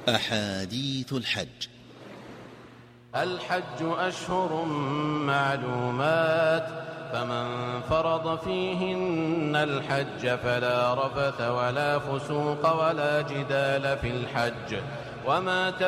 أحاديث الحج. الحج أشهر معلومات، فمن فرض فيهن الحج فلا رفث ولا فسوق ولا جدال في الحج، وما